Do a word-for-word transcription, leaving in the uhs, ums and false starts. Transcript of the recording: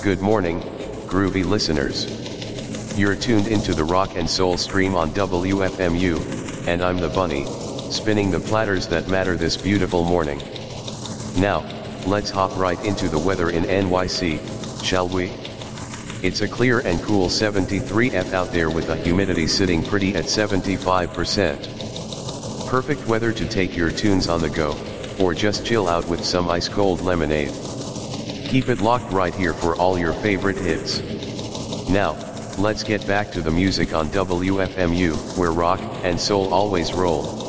Good morning, groovy listeners. You're tuned into the rock and soul stream on W F M U, and I'm the bunny, spinning the platters that matter this beautiful morning. Now, let's hop right into the weather in N Y C, shall we? It's a clear and cool seventy-three F out there with the humidity sitting pretty at seventy-five percent. Perfect weather to take your tunes on the go, or just chill out with some ice cold lemonade. Keep it locked right here for all your favorite hits. Now, let's get back to the music on W F M U, where rock and soul always roll.